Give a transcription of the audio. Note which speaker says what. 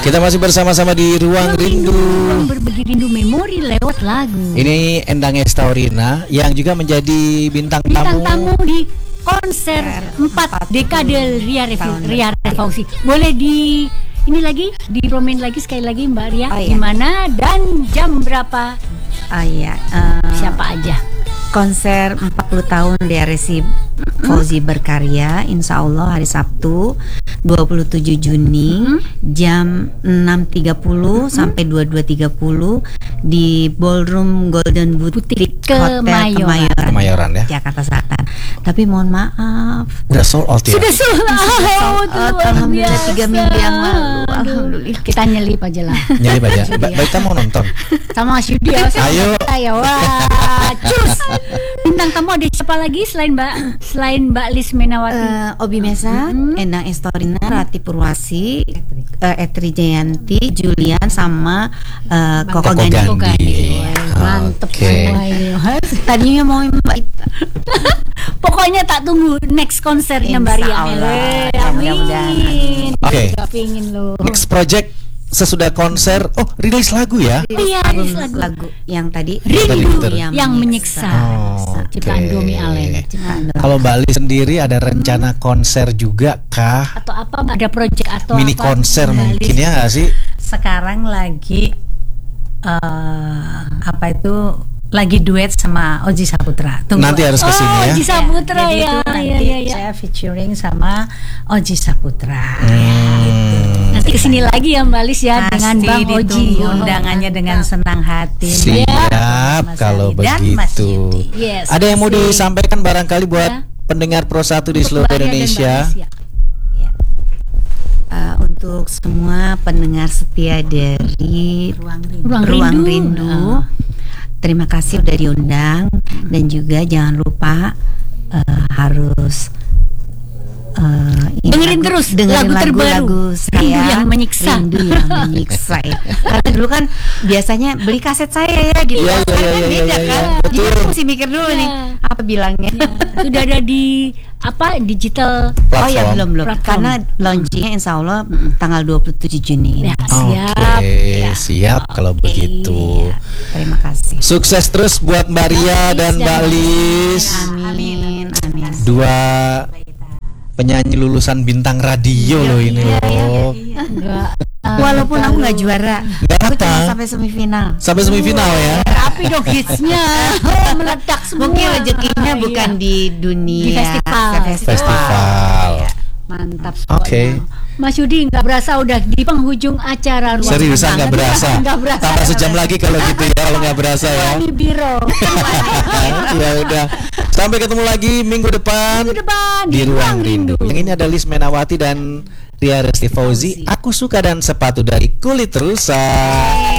Speaker 1: Kita masih bersama-sama di Ruang Rindu.
Speaker 2: Berbagi rindu memori lewat lagu.
Speaker 1: Ini Endang Estaurina yang juga menjadi bintang
Speaker 2: tamu di konser 4 dekade Ria Fauzi. Boleh di ini lagi dipromen lagi sekali lagi Mbak Ria, di mana dan jam berapa?
Speaker 3: Siapa aja? Konser 40 tahun DRSI Fauzi Berkarya, insya Allah hari Sabtu 27 Juni jam 6.30 sampai 22.30 di Ballroom Golden Boutique Hotel Kemayoran
Speaker 1: ya,
Speaker 3: Jakarta Selatan. Tapi mohon maaf,
Speaker 1: udah sold out ya?
Speaker 2: Sudah sold out.
Speaker 3: Alhamdulillah 3 minggu yang lalu. Alhamdulillah.
Speaker 2: Kita nyelip aja lah.
Speaker 1: Nyelip aja. Kita mau nonton
Speaker 2: sama Mas Yudi. Ayo. Wah, cus. Bintang tamu ada siapa lagi selain Mbak Lis Menawati?
Speaker 3: Obi Mesa, Endang Estaurina, Rati Purwasi, Etri Jayanti, Julian sama Koko Gandhi.
Speaker 2: Mantep semua ini.
Speaker 3: Tadinya mau Mbak Ita.
Speaker 2: Pokoknya tak tunggu next konsernya Mbak Ria. Amin.
Speaker 1: Oke.
Speaker 2: Pingin lo.
Speaker 1: Next project sesudah konser, rilis lagu ya?
Speaker 2: Iya,
Speaker 3: lagu yang tadi
Speaker 2: Rindu yang menyiksa. Ciptaan Domi Allen.
Speaker 1: Kalau Mbak Lis sendiri ada rencana konser juga kah?
Speaker 2: Atau apa? Ada project atau
Speaker 1: mini konser mungkin ya nggak sih?
Speaker 4: Sekarang lagi lagi duet sama Oji Saputra. Tunggu.
Speaker 1: Nanti harus kesini ya.
Speaker 2: Oji Saputra ya.
Speaker 4: Nanti saya featuring sama Oji Saputra.
Speaker 2: Nanti kesini lagi ya Mbak Lis ya.
Speaker 4: Pasti
Speaker 2: dengan Bang Oji.
Speaker 4: Undangannya dengan senang hati.
Speaker 1: Siap kalau begitu.
Speaker 2: Yes,
Speaker 1: ada yang mau disampaikan barangkali buat pendengar Pro 1 di seluruh Indonesia?
Speaker 3: Untuk semua pendengar setia dari Ruang Rindu. Terima kasih udah diundang dan juga jangan lupa harus
Speaker 2: dengerin terus lagu terbaru
Speaker 3: saya,
Speaker 2: Rindu yang menyiksa.
Speaker 3: Karena dulu kan biasanya beli kaset saya ya gitu. Beda kan. Jadi aku mesti mikir dulu nih apa bilangnya.
Speaker 2: Sudah ada di digital
Speaker 1: platform.
Speaker 3: Belum platform. Karena launchingnya insya Allah tanggal 27 Juni.
Speaker 2: Ya, siap.
Speaker 1: Siap kalau begitu.
Speaker 3: Terima kasih.
Speaker 1: Sukses terus buat Mbak Ria dan Mbak Lis.
Speaker 3: Amin.
Speaker 1: Dua penyanyi lulusan bintang radio loh ini loh.
Speaker 3: Walaupun aku nggak juara, aku cuma sampai semifinal.
Speaker 1: Sampai semifinal ya.
Speaker 2: Tapi dong hitsnya meledak semua.
Speaker 3: Mungkin rezekinya bukan di dunia
Speaker 2: di
Speaker 1: festival.
Speaker 2: Mantap.
Speaker 1: Oke.
Speaker 2: Mas Yudi nggak berasa udah di penghujung acara Ruang.
Speaker 1: Seriusan nggak berasa. Tambah sejam lagi kalau gitu ya, kalau nggak berasa ya.
Speaker 2: Di biro.
Speaker 1: Ya udah. Sampai ketemu lagi minggu depan di Ruang Rindu. Yang ini ada Lis Menawati dan Ria Fauzi. Aku Suka dan Sepatu dari Kulit Rusa.